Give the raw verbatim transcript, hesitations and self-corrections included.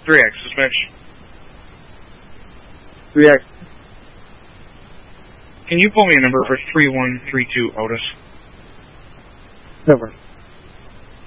three X, Mitch. three X. Can you pull me a number for three one three two Otis? Over.